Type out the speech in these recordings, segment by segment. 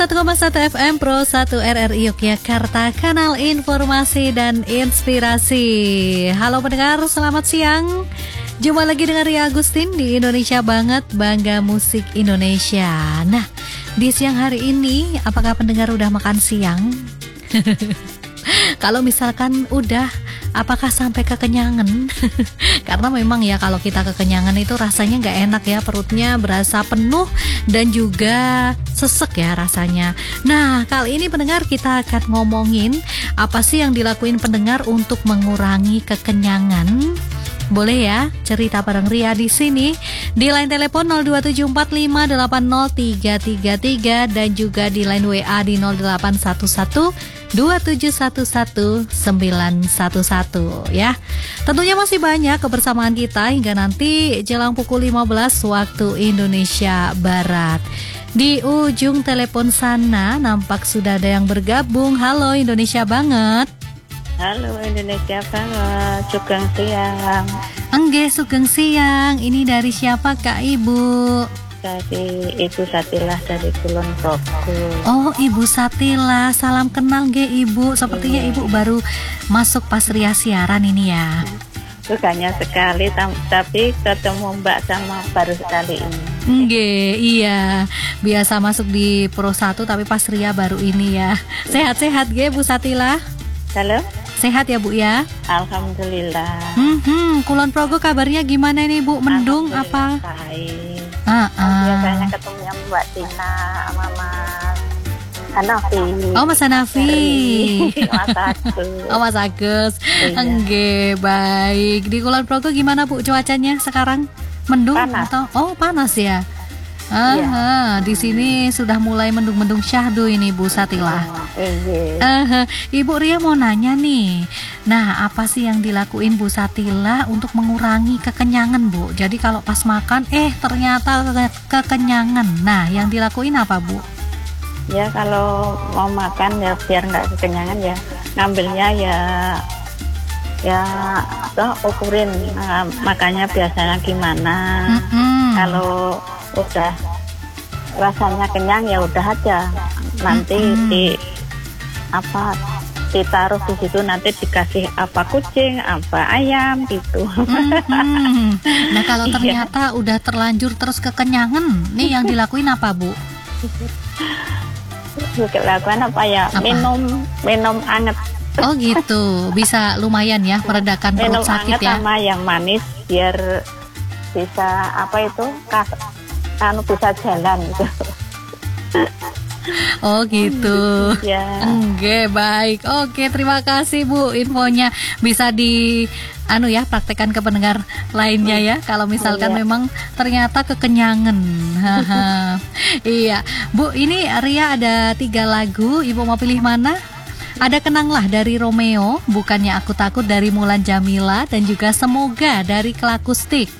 1,1 FM Pro 1 RRI Yogyakarta, kanal informasi dan inspirasi. Halo pendengar, selamat siang. Jumpa lagi dengan Ria Agustin di Indonesia Banget, Bangga Musik Indonesia. Nah, di siang hari ini, apakah pendengar udah makan siang? Kalau misalkan udah, apakah sampai kekenyangan? Karena memang ya kalau kita kekenyangan itu rasanya nggak enak ya, perutnya berasa penuh dan juga sesek ya rasanya. Nah, kali ini pendengar kita akan ngomongin apa sih yang dilakuin pendengar untuk mengurangi kekenyangan. Boleh ya cerita bareng Ria di sini di line telepon 02745803333 dan juga di line WA di 081127119111 ya. Tentunya masih banyak kebersamaan kita hingga nanti jelang pukul 15 waktu Indonesia Barat. Di ujung telepon sana nampak sudah ada yang bergabung. Halo Indonesia Banget. Halo Indonesia Banget, sugeng siang. Engge sugeng siang. Ini dari siapa Kak Ibu? Dari Ibu Satilah dari Kulon Progo. Oh Ibu Satila, salam kenal nge Ibu. Sepertinya Ibu baru masuk pas Ria siaran ini ya. Bukannya sekali, tapi ketemu Mbak sama baru sekali ini. Nge, iya. Biasa masuk di Pro 1 tapi pas Ria baru ini ya. Sehat-sehat nge Bu Satila? Halo? Sehat ya Bu ya? Alhamdulillah. Kulon Progo kabarnya gimana nih Bu? Mendung apa? Baik. Biasanya ketemunya Mbak Tina sama Mas Hanafi. Oh Mas Hanafi. Mas Agus. Oh Mas Agus. Iya. Engge, baik. Di Kulon Progo gimana Bu cuacanya sekarang? Mendung Panas. atau? Oh panas ya. Iya. Di sini sudah mulai mendung-mendung syahdu ini Bu Satila. Iya. Ibu Ria mau nanya nih. Nah, apa sih yang dilakuin Bu Satila untuk mengurangi kekenyangan Bu? Jadi kalau pas makan, ternyata kekenyangan. Nah, yang dilakuin apa Bu? Ya kalau mau makan ya biar nggak kekenyangan ya ngambilnya ya ukurin makannya biasanya gimana. Kalau udah rasanya kenyang ya udah aja nanti ditaruh di situ, nanti dikasih apa kucing apa ayam gitu. Nah kalau ternyata udah terlanjur terus kekenyangan nih yang dilakuin apa Bu? Lakukan apa ya? Minum anget. Oh gitu, bisa lumayan ya meredakan perut Minum sakit anget ya. sama yang manis biar bisa bisa jalan gitu. Oh gitu. Ya. Oke, baik. Oke, terima kasih Bu infonya. Bisa praktekkan ke pendengar lainnya ya. Kalau misalkan memang ternyata kekenyangan. Iya. Bu, ini Ria ada 3 lagu. Ibu mau pilih mana? Ada Kenanglah dari Romeo, Bukannya Aku Takut dari Mulan Jamila, dan juga Semoga dari Klakustik.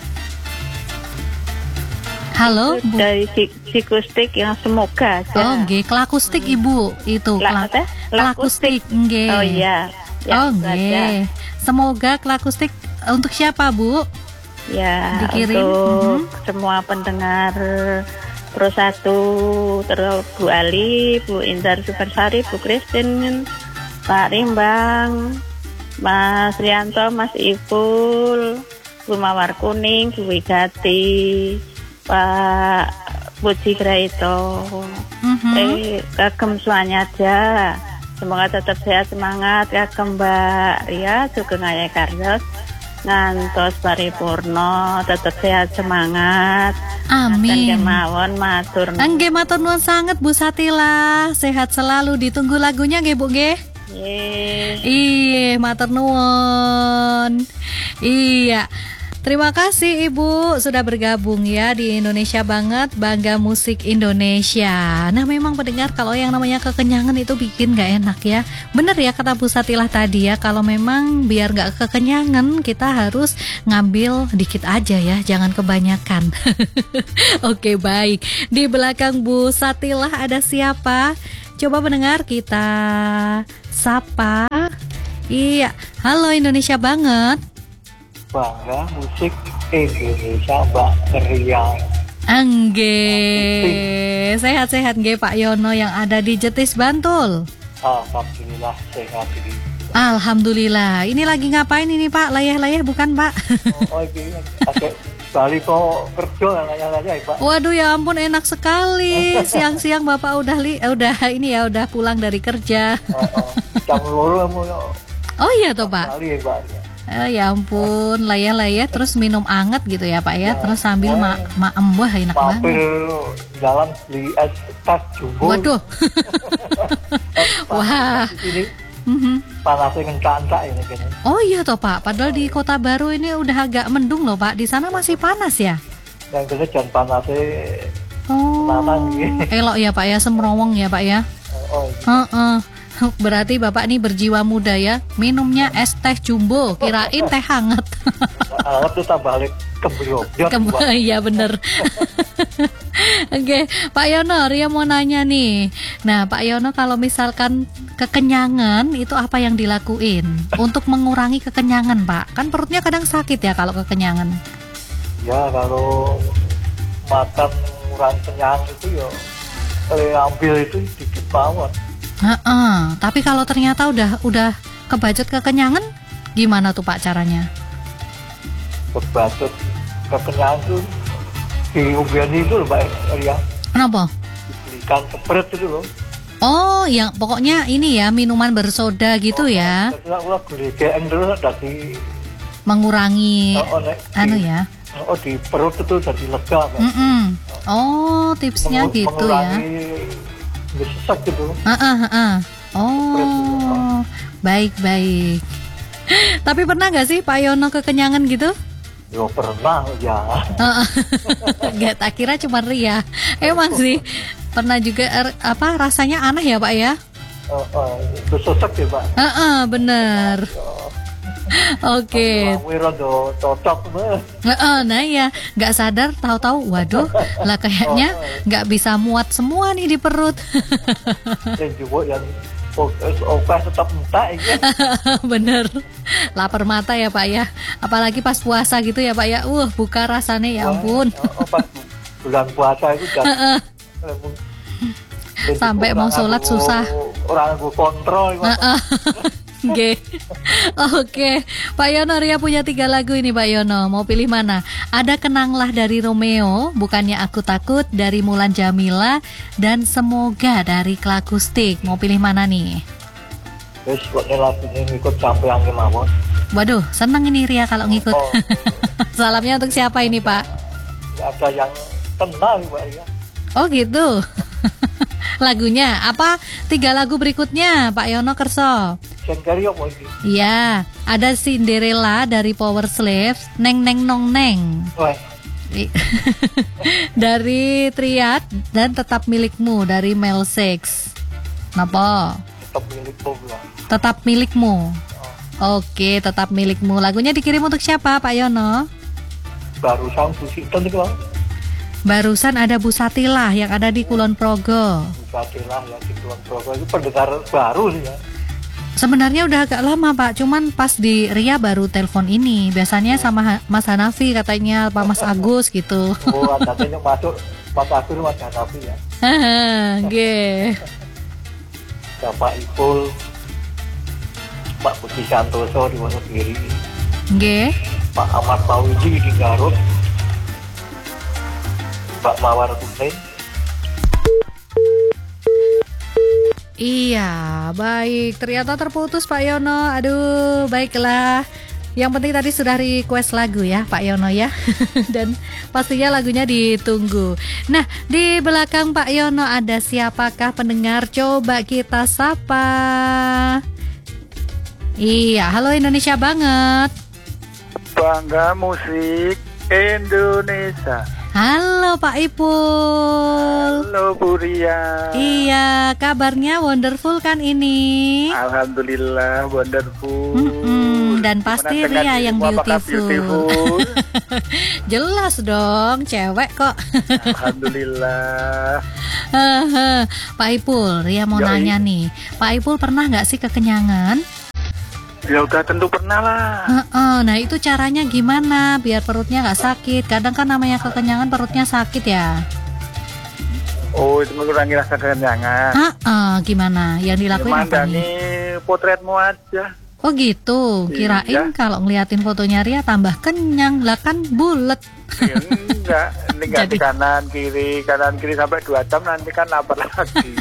Halo Bu. Dari Klakustik yang Semoga aja. Oh nggih, Klakustik Ibu itu. Klakustik nggih. Oh iya. Oh nggih. Semoga Klakustik untuk siapa Bu? Ya, dikirim untuk semua pendengar Pro 1, terus Bu Ali, Bu Indar Supersari, Bu Christine, Pak Rimbang, Mas Rianto, Mas Ipul, Bu Mawar Kuning, Bu Wigati, Pak Puji Graito, kagem semuanya aja. Semoga tetap sehat semangat, kagem Mbak Ria, Sugeng Ayah Kardos, ngantos paripurna, tetap sehat semangat. Amin. Kemawon matur. Nggih matur nuwun sanget Bu Satila, sehat selalu. Ditunggu lagunya nggih Bu nggih. Iya, matur nuwun. Iya. Terima kasih Ibu sudah bergabung ya di Indonesia Banget, Bangga Musik Indonesia. Nah memang pendengar kalau yang namanya kekenyangan itu bikin gak enak ya. Bener ya kata Bu Satilah tadi ya, kalau memang biar gak kekenyangan kita harus ngambil dikit aja ya, jangan kebanyakan. Oke baik, di belakang Bu Satilah ada siapa? Coba pendengar kita sapa. Iya, halo Indonesia Banget. Bangga Musik Indonesia Mbak Ria. Angge. Sehat-sehat nggih Pak Yono yang ada di Jetis Bantul. Alhamdulillah sehat ini. Alhamdulillah. Ini lagi ngapain ini Pak? Layah-layah bukan Pak? Oh ini agak balik kok kerja layah-layah ya Pak. Waduh ya ampun enak sekali. Siang-siang Bapak udah ini ya udah pulang dari kerja. Jam 2 mau. Oh iya toh Pak. Kali ya Pak. Ya ampun, layah-layah terus minum anget gitu ya Pak ya, terus sambil maem, wah enak banget. Mampir jalan beli es tas jumbo. Waduh. Wah. Ini panasnya kencang ini kayaknya. Oh iya toh Pak, padahal di Kota Baru ini udah agak mendung loh Pak, di sana masih panas ya? Yang kayaknya jangan panasnya. Oh, elok ya Pak ya, semrowong ya Pak ya. Berarti Bapak nih berjiwa muda ya, minumnya es teh jumbo, kirain teh hangat. Hangat tuh tambah balik kembali. Iya bener. Oke, Pak Yono, Ria mau nanya nih. Nah, Pak Yono kalau misalkan kekenyangan itu apa yang dilakuin untuk mengurangi kekenyangan, Pak? Kan perutnya kadang sakit ya kalau kekenyangan. Ya kalau makan kurang kenyang itu ya ambil itu dikit banget. Tapi kalau ternyata udah kebacut kekenyangan, gimana tuh Pak caranya? Kebacut kekenyangan tuh diumbian itu loh Pak ya. Kenapa? Belikan sepret itu loh. Oh, yang pokoknya ini ya minuman bersoda gitu ya. Kalau glegeken terus dari mengurangi ya. Oh di perut itu jadi lega Pak. Oh, tipsnya gitu ya. Sesak gitu. Oh, baik. Tapi pernah nggak sih Pak Yono kekenyangan gitu? Yo pernah ya. Gak tak kira cuma Ria. Emang sih pernah juga rasanya aneh ya Pak ya? Itu sesak ya Pak. Bener. Oke. Cocok. Nah ya, nggak sadar tahu-tahu, waduh, lah kayaknya nggak bisa muat semua nih di perut. Dan juga yang tetap entah ya. Bener, lapar mata ya Pak ya. Apalagi pas puasa gitu ya Pak ya. Buka rasanya ya ampun. Pas bulan puasa itu sampai mau sholat susah. Orang gue kontrol. Oke, Pak Yono, Ria punya 3 lagu ini Pak Yono. Mau pilih mana? Ada Kenanglah dari Romeo, Bukannya Aku Takut dari Mulan Jamila, dan Semoga dari Klakustik. Mau pilih mana nih? Terus lagunya ngikut sampai yang kemauan. Waduh, seneng ini Ria kalau ngikut. Salamnya untuk siapa ini Pak? Ada yang kenal Pak ya. Oh gitu. Lagunya apa? 3 lagu berikutnya Pak Yono kerso. Iya, ada Cinderella dari Power Slaves, Neng Neng Nong Neng dari Triad, dan Tetap Milikmu dari Mel Six. Kenapa? Tetap Milikmu. Oke, Tetap Milikmu. Lagunya dikirim untuk siapa Pak Yono? Barusan ada Bu Satilah yang ada di Kulon Progo. Bu Satilah yang di Kulon Progo itu pendengar baru sih ya. Sebenarnya udah agak lama Pak, cuman pas di Ria baru telepon ini. Biasanya sama Mas Hanafi katanya, Pak Mas Agus gitu. Oh, katanya masuk Mas Agus, Mas Hanafi ya. Nggih. Bapak Ipul, Pak Budi Santoso di Wonogiri. Nggih. Pak Ahmad Pauji di Garut. Pak Mawar Kuning. Iya, baik. Ternyata terputus Pak Yono. Aduh, baiklah. Yang penting tadi sudah request lagu ya Pak Yono ya. Dan pastinya lagunya ditunggu. Nah, di belakang Pak Yono ada siapakah pendengar? Coba kita sapa. Iya, halo Indonesia banget. Bangga Musik Indonesia. Halo Pak Ipul. Halo Bu Ria. Iya, kabarnya wonderful kan ini? Alhamdulillah wonderful. Dan pasti Ria yang beautiful. Jelas dong, cewek kok. Alhamdulillah. Pak Ipul, Ria mau nanya nih. Pak Ipul pernah nggak sih kekenyangan? Ya udah tentu pernah lah. Nah itu caranya gimana biar perutnya nggak sakit? Kadang kan namanya kekenyangan perutnya sakit ya. Oh, itu mengurangi rasa kekenyangan. Gimana? Yang dilakuin apa Mandangi nih? potretmu aja. Oh gitu, kirain Iya. kalau ngeliatin fotonya Ria tambah kenyang, lah kan bulet. Ya, enggak, ini ganti Jadi- kanan kiri sampai 2 jam nanti kan lapar lagi.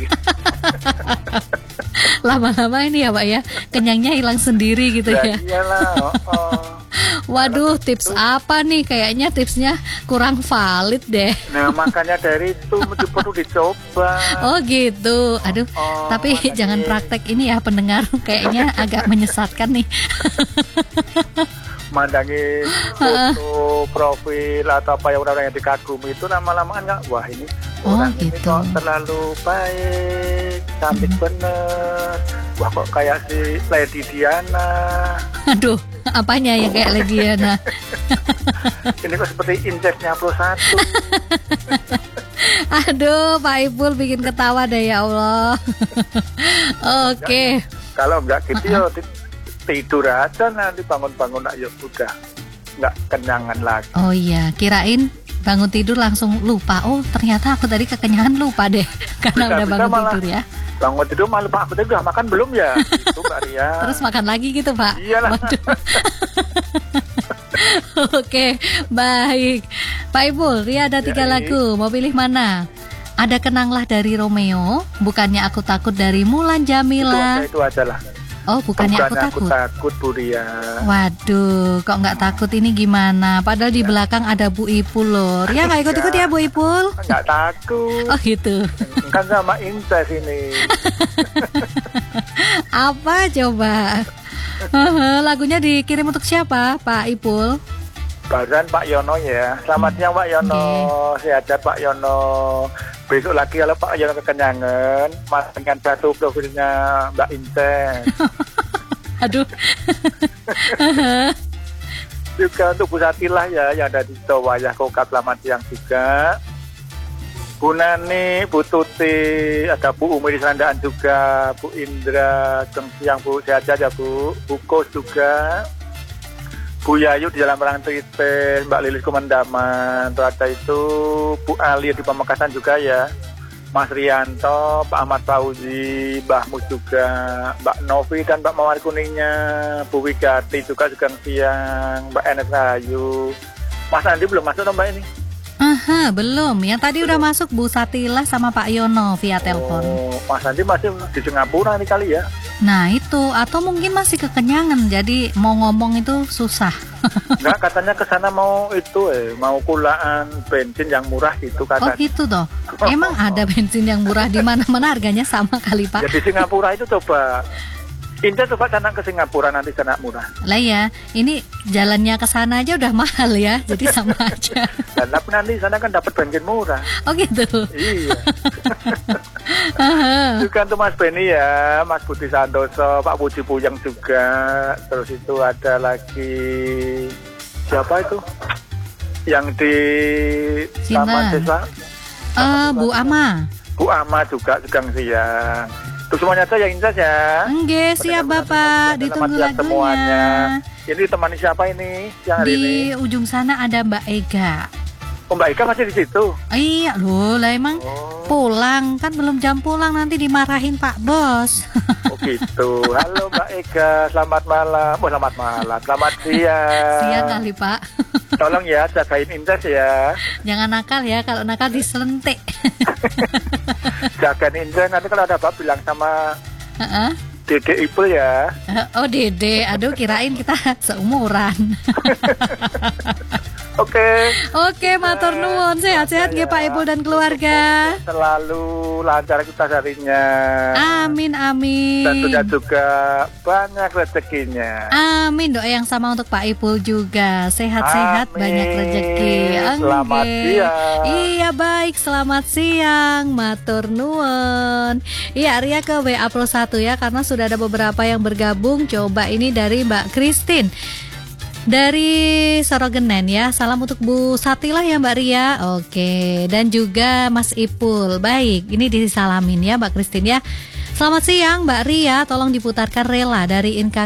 Lama-lama ini ya Pak ya, kenyangnya hilang sendiri gitu Ya ya. iyalah. Waduh, tips apa nih? Kayaknya tipsnya kurang valid deh. Nah makanya dari itu mesti perlu dicoba. Oh gitu, aduh. Tapi makanya. jangan praktek ini ya pendengar, kayaknya agak menyesatkan nih. Mandangi foto profil atau apa yang orang yang dikagumi itu lama-lama kan nggak, wah ini Oh, orang ini gitu. kok terlalu baik, cantik bener, wah kok kayak si Lady Diana, Aduh, apanya yang kayak Lediana? ini kok seperti incestnya Pro 1. Aduh, Pak Ipul bikin ketawa deh ya Allah. Oke. Kalau nggak gitu ya tidur aja, nanti bangun-bangun ya udah nggak kenyangan lagi. Oh iya, kirain bangun tidur langsung lupa. Oh, ternyata aku tadi kekenyangan lupa deh. Karena udah Bisa-bisa bangun malah tidur ya. Bangun tidur malu Pak, aku tadi udah makan belum ya? Itu Mbak Ria. Terus makan lagi gitu, Pak. Iyalah. Waduh. Oke, baik. Pak Ipul, Ria ada 3 Ya, lagu. Mau pilih mana? Ada Kenanglah dari Romeo, Bukannya Aku Takut dari Mulan Jamila. Itu aja lah. Oh, Bukannya Aku Takut. takut Bu Ria. Waduh, kok nggak takut ini gimana? Padahal di belakang ada Bu Ipul loh. Ria nggak ikut-ikut ya Bu Ipul? Nggak takut. Oh gitu. Kan sama Inces ini. Apa coba? Lagunya dikirim untuk siapa, Pak Ipul? Barusan Pak Yono ya. Selamat siang Pak Yono. Sehat Pak Yono. Besok lagi kalau Pak Yono kekenyangan, masukkan satu profilnya Mbak Inces. Aduh. Juga untuk Bu Satilah ya, yang ada di Towayah Kokap, selamat siang juga. Bu Nani, Bu Tuti, ada Bu Umi di Serandaan juga, Bu Indra, selamat siang Bu, sehat aja Bu. Bu Kos juga, Bu Yayu di Jalan Perang Tripe, Mbak Lilis Komandaman, terus ada itu Bu Ali di Pamekasan juga ya, Mas Rianto, Pak Ahmad Fauzi, Mbak Mus juga, Mbak Novi dan Mbak Mawar Kuningnya, Bu Wigati juga siang, Mbak Enes Rahayu. Mas Andi belum masuk Mbak ini? Belum. Yang tadi udah masuk Bu Satilah sama Pak Yono via telepon. Oh, Mas Andi masih di Singapura nih kali ya? Nah itu, atau mungkin masih kekenyangan, jadi mau ngomong itu susah. Enggak, katanya ke sana mau itu mau kulaan bensin yang murah gitu Oh katanya. gitu toh. Emang ada bensin yang murah di mana-mana harganya sama kali Pak. Ya di Singapura itu coba. Indah coba sana ke Singapura nanti sana murah. Lah ya, ini jalannya ke sana aja udah mahal ya, jadi sama aja. Dan tapi nanti sana kan dapat bensin murah. Oh gitu. Iya. Juga untuk Mas Beni ya, Mas Budi Santoso, Pak Puji Puyeng juga. Terus itu ada lagi siapa itu? Yang di Sinten? Taman Desa. Bu Ama. Bu Ama juga sedang siang. Terus semuanya aja ya Inces ya. Enggak, siap Bapak, ditunggu Selamat siang semuanya. lagunya. Ini temani siapa ini yang hari ini? Di ujung sana ada Mbak Ega. Oh, Mbak Ika masih di situ. Iya loh, lah emang pulang kan belum jam pulang nanti dimarahin Pak Bos. Oh gitu. Halo Mbak Ega, selamat malam. Oh selamat malam, selamat siang. Siang kali Pak. Tolong ya jagain Inces ya. Jangan nakal ya, kalau nakal diselentik. Jagain Inces, nanti kalau ada apa bilang sama Heeh. Dede Ipul ya. Oh Dede, aduh kirain kita seumuran. Oke, matur nuwun, sehat-sehat nggih Pak Ibu dan keluarga. Selalu lancar kita harinya. Amin, amin. Tentunya juga banyak rezekinya. Amin, doa yang sama untuk Pak Ipul juga. Sehat-sehat, Amin. banyak rezeki. Selamat Angge. siang. Iya baik, selamat siang. Matur nuwun. Iya, Ria ke WA Plus 1 ya, karena sudah ada beberapa yang bergabung. Coba ini dari Mbak Christine dari Sorogenen ya. Salam untuk Bu Satilah ya Mbak Ria. Oke, dan juga Mas Ipul. Baik, ini disalamin ya Mbak Christine ya. Selamat siang Mbak Ria, tolong diputarkan Rela dari Inka